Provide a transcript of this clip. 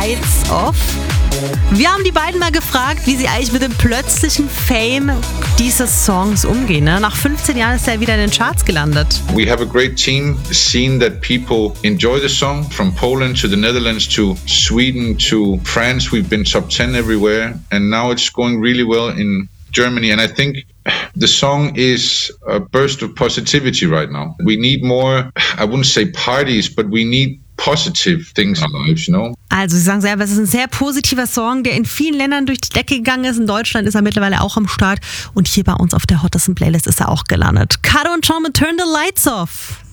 Lights Off. Wir haben die beiden mal gefragt, wie sie eigentlich mit dem plötzlichen Fame dieses Songs umgehen. Ne? Nach 15 Jahren ist er wieder in den Charts gelandet. We have a great team, seen that people enjoy the song, from Poland to the Netherlands to Sweden to France. We've been top 10 everywhere, and now it's going really well in Germany. And I think the song is a burst of positivity right now. We need more, I wouldn't say parties, but we need positive things in our lives, you know? Also sie sagen selber, es ist ein sehr positiver Song, der in vielen Ländern durch die Decke gegangen ist. In Deutschland ist er mittlerweile auch am Start und hier bei uns auf der hottesten Playlist ist er auch gelandet. Caro und Sean mit Turn the Lights Off.